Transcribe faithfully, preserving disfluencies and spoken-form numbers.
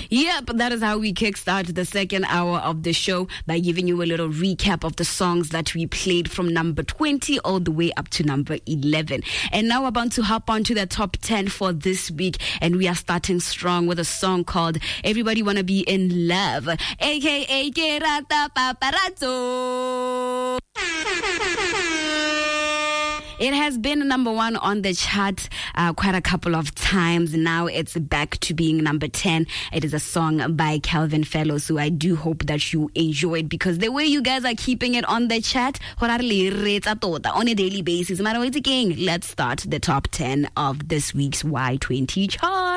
Yep, that is how we kickstart the second hour of the show by giving you a little recap of the songs that we played from number twenty all the way up to number eleven. And now we're about to hop on to the top ten for this week, and we are starting strong with a song called Everybody Wanna Be in Love, aka Kerata Paparazzo. It has been number one on the chart uh, quite a couple of times. Now it's back to being number ten. It is a song by Calvin Fellows, so I do hope that you enjoy it, because the way you guys are keeping it on the chart on a daily basis. Let's start the top ten of this week's Y twenty chart.